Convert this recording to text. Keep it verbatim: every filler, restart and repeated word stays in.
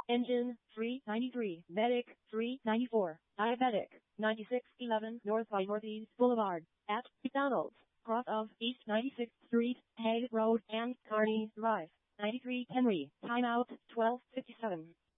Engine, three ninety-three. Medic, three ninety-four. Diabetic, ninety-six eleven North by Northeast Boulevard, at McDonald's, cross of East ninety-sixth Street, Hague Road, and Kearney Drive. ninety-three Henry. Timeout, twelve fifty-seven.